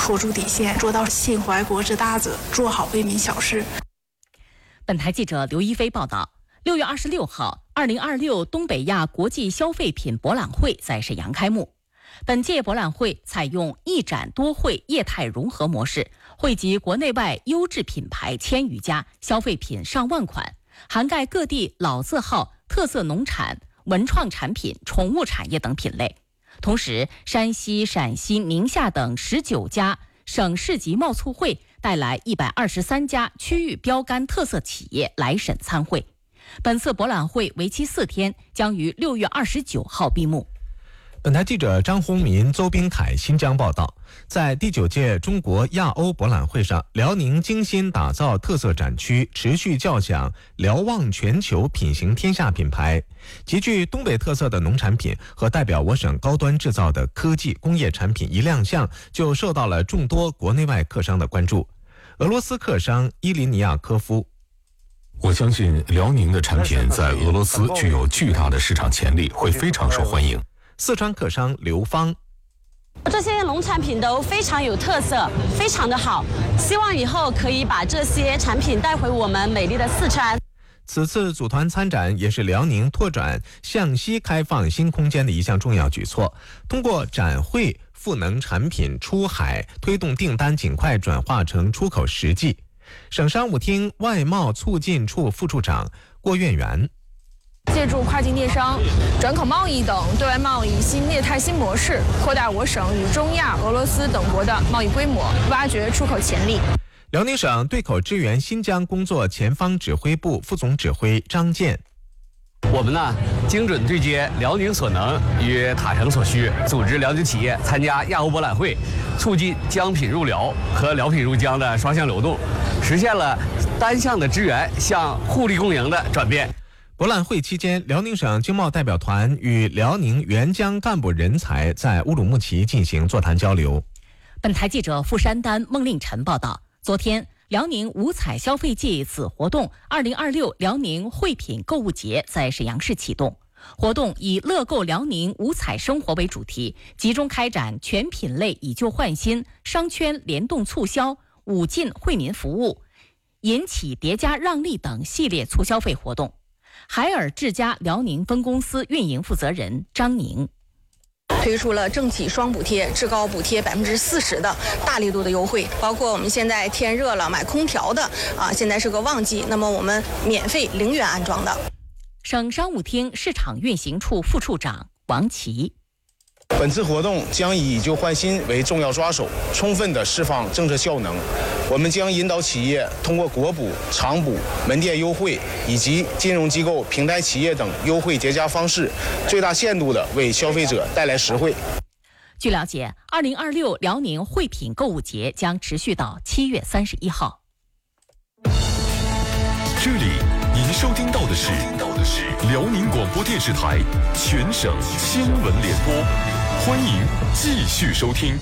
拖住底线，做到心怀国之大者，做好为民小事。 本台记者刘一飞报道，6月26号，2026东北亚国际消费品博览会在沈阳开幕。本届博览会采用一展多会业态融合模式，汇集国内外优质品牌1000余家，消费品上万款，涵盖各地老字号、特色农产、文创产品、宠物产业等品类。同时，山西、陕西、宁夏等19家省市级贸促会带来123家区域标杆特色企业来沈参会。本次博览会为期4天，将于6月29号闭幕。 本台记者张宏民、邹斌凯新疆报道，在第9届中国亚欧博览会上，辽宁精心打造特色展区，持续叫响辽望全球品行天下品牌，极具东北特色的农产品和代表我省高端制造的科技工业产品一亮相，就受到了众多国内外客商的关注。俄罗斯客商伊林尼亚科夫： 我相信辽宁的产品在俄罗斯具有巨大的市场潜力，会非常受欢迎。 四川客商刘芳： 这些农产品都非常有特色，非常的好，希望以后可以把这些产品带回我们美丽的四川。 此次组团参展也是辽宁拓展向西开放新空间的一项重要举措，通过展会赋能产品出海，推动订单尽快转化成出口实际。省商务厅外贸促进处副处长郭苑元： 借助跨境电商、转口贸易等对外贸易新业态新模式，扩大我省与中亚、俄罗斯等国的贸易规模，挖掘出口潜力。 辽宁省对口支援新疆工作前方指挥部副总指挥张健： 我们呢，精准对接辽宁所能与塔城所需，组织辽宁企业参加亚欧博览会，促进疆品入辽和辽品入疆的双向流动，实现了单向的支援向互利共赢的转变。 博览会期间，辽宁省经贸代表团与辽宁援疆干部人才在乌鲁木齐进行座谈交流。 本台记者傅山丹、孟令晨报道，昨天，辽宁五彩消费季子活动2026辽宁汇品购物节在沈阳市启动。活动以乐购辽宁五彩生活为主题，集中开展全品类以旧换新、商圈联动促销、五进惠民服务、引起叠加让利等系列促消费活动。海尔智家辽宁分公司运营负责人张宁： 推出了政企双补贴、至高补贴40%的大力度的优惠，包括我们现在天热了买空调的现在是个旺季，那么我们免费0元安装的。 省商务厅市场运行处副处长王琦： 本次活动将以旧换新为重要抓手，充分地释放政策效能。我们将引导企业通过国补、厂补、门店优惠以及金融机构、平台企业等优惠叠加方式，最大限度地为消费者带来实惠。 据了解，2026辽宁汇品购物节将持续到7月31号。 这里您收听到的是辽宁广播电视台全省新闻联播，欢迎继续收听。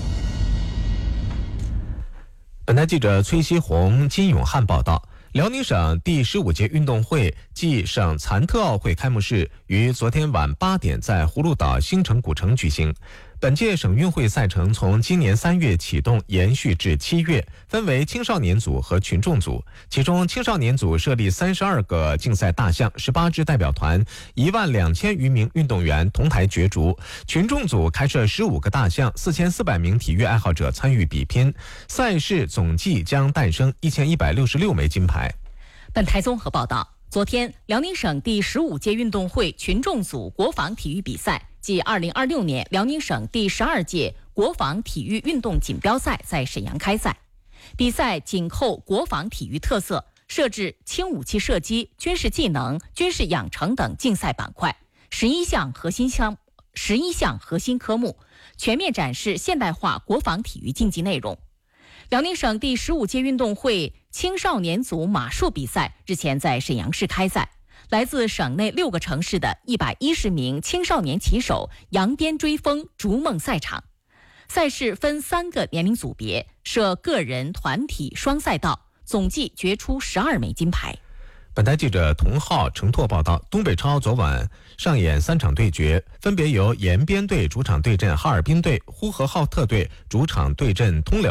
本台记者崔希红、金永汉报道，辽宁省第15届运动会暨省残特奥会开幕式于昨天晚8点在葫芦岛新城古城举行。本届省运会赛程从今年3月启动，延续至7月，分为青少年组和群众组。其中青少年组设立32个竞赛大项，18支代表团，12000余名运动员同台角逐；群众组开设15个大项，4400名体育爱好者参与比拼。赛事总计将诞生1166枚金牌。 本台综合报道，昨天，辽宁省第15届运动会群众组国防体育比赛暨2026年辽宁省第12届国防体育运动锦标赛在沈阳开赛。比赛紧扣国防体育特色，设置轻武器射击、军事技能、军事养成等竞赛板块，11项核心科目，全面展示现代化国防体育竞技内容。辽宁省第15届运动会青少年组马术比赛日前在沈阳市开赛。来自省内6个城市的110名青少年骑手扬鞭追风逐梦赛场。赛事分3个年龄组别，设个人、团体双赛道，总计决出12枚金牌。 本台记者童浩、程拓报道，东北超昨晚上演3场对决，分别由延边队主场对阵哈尔滨队，呼和浩特队主场对阵通辽